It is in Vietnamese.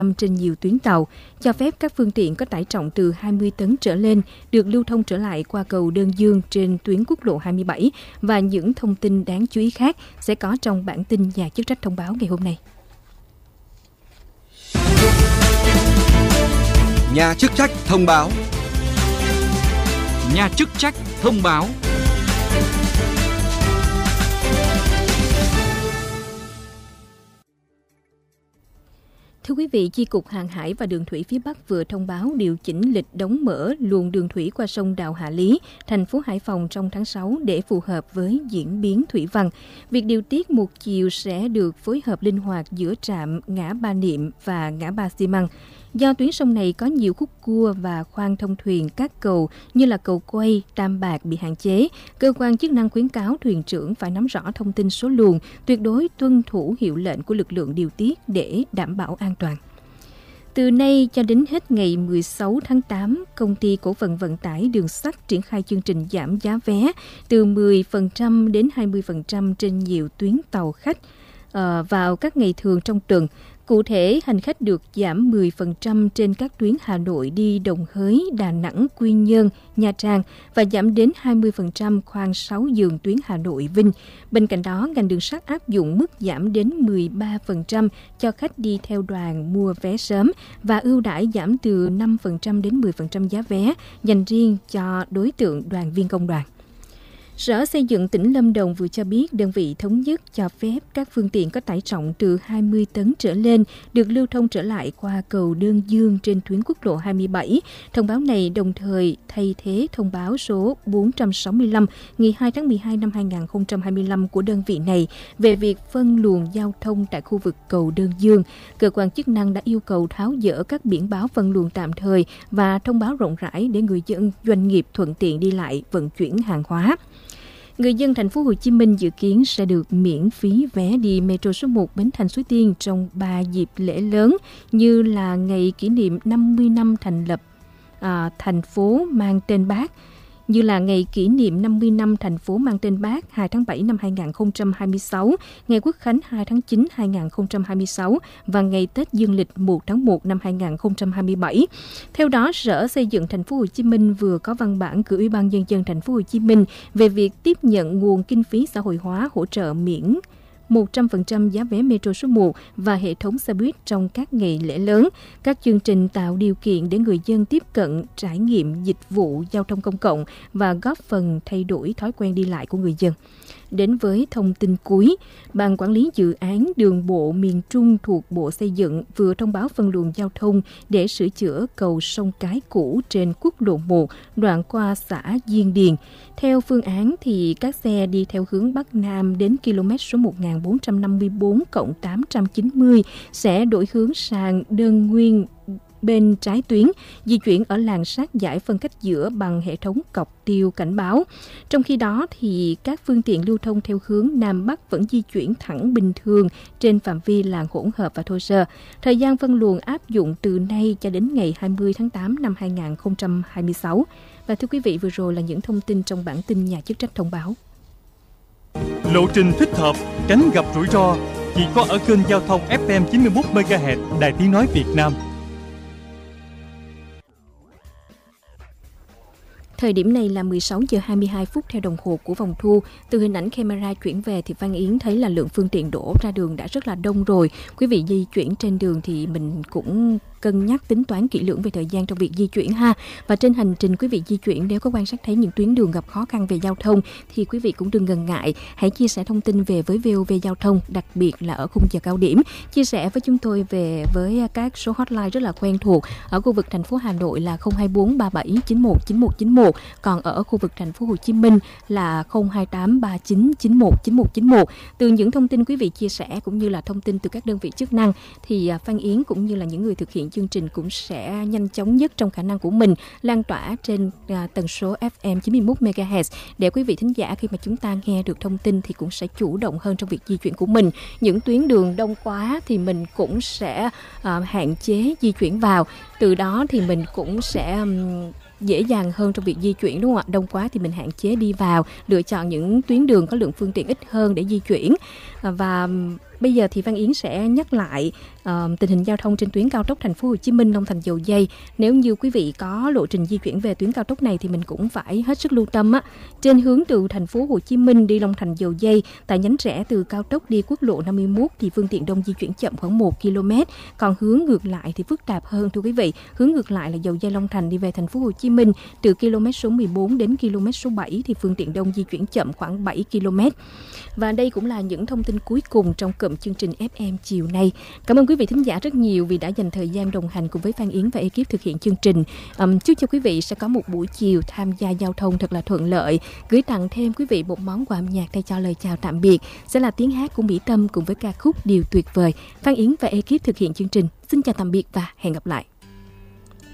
trên nhiều tuyến tàu, cho phép các phương tiện có tải trọng từ 20 tấn trở lên được lưu thông trở lại qua cầu Đơn Dương trên tuyến quốc lộ 27 và những thông tin đáng chú ý khác sẽ có trong bản tin nhà chức trách thông báo ngày hôm nay. Nhà chức trách thông báo. Nhà chức trách thông báo. Thưa quý vị, Chi cục Hàng hải và Đường thủy phía Bắc vừa thông báo điều chỉnh lịch đóng mở luồng đường thủy qua sông Đào Hạ Lý, thành phố Hải Phòng trong tháng 6 để phù hợp với diễn biến thủy văn. Việc điều tiết một chiều sẽ được phối hợp linh hoạt giữa trạm ngã Ba Niệm và ngã Ba Xi Măng. Do tuyến sông này có nhiều khúc cua và khoang thông thuyền các cầu như là cầu Quay, Tam Bạc bị hạn chế, cơ quan chức năng khuyến cáo thuyền trưởng phải nắm rõ thông tin số luồng, tuyệt đối tuân thủ hiệu lệnh của lực lượng điều tiết để đảm bảo an toàn. Từ nay cho đến hết ngày 16 tháng 8, Công ty Cổ phần Vận tải Đường sắt triển khai chương trình giảm giá vé từ 10% đến 20% trên nhiều tuyến tàu khách vào các ngày thường trong tuần. Cụ thể, hành khách được giảm 10% trên các tuyến Hà Nội đi Đồng Hới, Đà Nẵng, Quy Nhơn, Nha Trang và giảm đến 20% khoang 6 giường tuyến Hà Nội, Vinh. Bên cạnh đó, ngành đường sắt áp dụng mức giảm đến 13% cho khách đi theo đoàn mua vé sớm và ưu đãi giảm từ 5% đến 10% giá vé dành riêng cho đối tượng đoàn viên công đoàn. Sở Xây dựng tỉnh Lâm Đồng vừa cho biết đơn vị thống nhất cho phép các phương tiện có tải trọng từ 20 tấn trở lên được lưu thông trở lại qua cầu Đơn Dương trên tuyến quốc lộ 27. Thông báo này đồng thời thay thế thông báo số 465 ngày 2 tháng 12 năm 2025 của đơn vị này về việc phân luồng giao thông tại khu vực cầu Đơn Dương. Cơ quan chức năng đã yêu cầu tháo dỡ các biển báo phân luồng tạm thời và thông báo rộng rãi để người dân, doanh nghiệp thuận tiện đi lại, vận chuyển hàng hóa. Người dân thành phố Hồ Chí Minh dự kiến sẽ được miễn phí vé đi Metro số 1 Bến Thành Suối Tiên trong 3 dịp lễ lớn như là ngày kỷ niệm 50 năm thành lập thành phố mang tên Bác, như là ngày kỷ niệm 50 năm thành phố mang tên Bác 2 tháng 7 năm 2026, ngày Quốc khánh 2 tháng 9 2026 và ngày Tết Dương lịch 1 tháng 1 năm 2027. Theo đó, Sở Xây dựng thành phố Hồ Chí Minh vừa có văn bản gửi Ủy ban nhân dân thành phố Hồ Chí Minh về việc tiếp nhận nguồn kinh phí xã hội hóa hỗ trợ miễn 100% giá vé Metro số 1 và hệ thống xe buýt trong các ngày lễ lớn. Các chương trình tạo điều kiện để người dân tiếp cận trải nghiệm dịch vụ giao thông công cộng và góp phần thay đổi thói quen đi lại của người dân. Đến với thông tin cuối, Ban Quản lý Dự án Đường bộ miền Trung thuộc Bộ Xây dựng vừa thông báo phân luồng giao thông để sửa chữa cầu sông Cái cũ trên quốc lộ 1, đoạn qua xã Diên Điền. Theo phương án thì các xe đi theo hướng Bắc Nam đến km số 1454+890 sẽ đổi hướng sang Đơn Nguyên bên trái tuyến, di chuyển ở làn sát giải phân cách giữa bằng hệ thống cọc tiêu cảnh báo. Trong khi đó, thì các phương tiện lưu thông theo hướng Nam Bắc vẫn di chuyển thẳng bình thường trên phạm vi làn hỗn hợp và thô sơ. Thời gian phân luồng áp dụng từ nay cho đến ngày 20 tháng 8 năm 2026. Và thưa quý vị, vừa rồi là những thông tin trong bản tin nhà chức trách thông báo. Lộ trình thích hợp, tránh gặp rủi ro chỉ có ở kênh giao thông FM 91 MHz Đài Tiếng nói Việt Nam. Thời điểm này là 16 giờ 22 phút theo đồng hồ của vòng thu. Từ hình ảnh camera chuyển về thì Phan Yến thấy là lượng phương tiện đổ ra đường đã rất là đông rồi. Quý vị di chuyển trên đường thì mình cũng cân nhắc tính toán kỹ lưỡng về thời gian trong việc di chuyển ha. Và trên hành trình quý vị di chuyển, nếu có quan sát thấy những tuyến đường gặp khó khăn về giao thông thì quý vị cũng đừng ngần ngại, hãy chia sẻ thông tin về với VOV Giao thông, đặc biệt là ở khung giờ cao điểm. Chia sẻ với chúng tôi về với các số hotline rất là quen thuộc. Ở khu vực thành phố Hà Nội là 024 37 91 91 91, còn ở khu vực thành phố Hồ Chí Minh là 028 39 91 91 91. Từ những thông tin quý vị chia sẻ cũng như là thông tin từ các đơn vị chức năng thì Phan Yến cũng như là những người thực hiện chương trình cũng sẽ nhanh chóng nhất trong khả năng của mình lan tỏa trên tần số FM 91 MHz để quý vị thính giả khi mà chúng ta nghe được thông tin thì cũng sẽ chủ động hơn trong việc di chuyển của mình. Những tuyến đường đông quá thì mình cũng sẽ hạn chế di chuyển vào. Từ đó thì mình cũng sẽ dễ dàng hơn trong việc di chuyển, đúng không ạ? Đông quá thì mình hạn chế đi vào, lựa chọn những tuyến đường có lượng phương tiện ít hơn để di chuyển. Và Bây giờ thì Văn Yến sẽ nhắc lại tình hình giao thông trên tuyến cao tốc Thành phố Hồ Chí Minh Long Thành Dầu Giây. Nếu như quý vị có lộ trình di chuyển về tuyến cao tốc này thì mình cũng phải hết sức lưu tâm á. Trên hướng từ Thành phố Hồ Chí Minh đi Long Thành Dầu Giây, tại nhánh rẽ từ cao tốc đi quốc lộ 51 thì phương tiện đông di chuyển chậm khoảng 1 km. Còn hướng ngược lại thì phức tạp hơn thưa quý vị. Hướng ngược lại là Dầu Giây Long Thành đi về Thành phố Hồ Chí Minh từ km số 14 đến km số 7 thì phương tiện đông di chuyển chậm khoảng 7 km. Và đây cũng là những thông tin cuối cùng trong cụm chương trình FM chiều nay. Cảm ơn quý vị thính giả rất nhiều vì đã dành thời gian đồng hành cùng với Phan Yến và ekip thực hiện chương trình. Chúc cho quý vị sẽ có một buổi chiều tham gia giao thông thật là thuận lợi. Gửi tặng thêm quý vị một món quà âm nhạc thay cho lời chào tạm biệt sẽ là tiếng hát của Mỹ Tâm cùng với ca khúc Điều Tuyệt Vời. Phan Yến và ekip thực hiện chương trình. Xin chào tạm biệt và hẹn gặp lại.